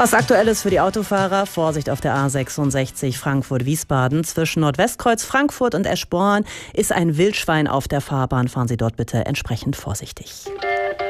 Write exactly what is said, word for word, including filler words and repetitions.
Was aktuell ist für die Autofahrer: Vorsicht auf der A sechsundsechzig Frankfurt-Wiesbaden. Zwischen Nordwestkreuz Frankfurt und Eschborn ist ein Wildschwein auf der Fahrbahn. Fahren Sie dort bitte entsprechend vorsichtig.